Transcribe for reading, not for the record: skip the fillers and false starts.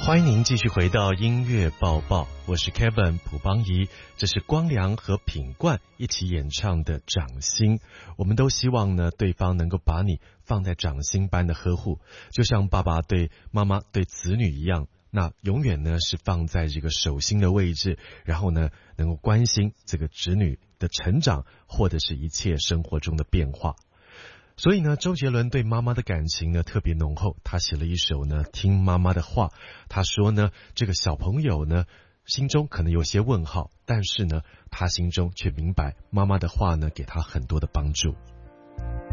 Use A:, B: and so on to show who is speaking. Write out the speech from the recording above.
A: 欢迎您继续回到音乐报报，我是 Kevin 蒲邦仪，这是光良和品冠一起演唱的掌心。我们都希望呢，对方能够把你放在掌心般的呵护，就像爸爸对妈妈对子女一样，那永远呢是放在这个手心的位置，然后呢能够关心这个子女的成长，或者是一切生活中的变化。所以呢，周杰伦对妈妈的感情呢特别浓厚，他写了一首呢听妈妈的话。他说呢，这个小朋友呢心中可能有些问号，但是呢他心中却明白妈妈的话呢给他很多的帮助。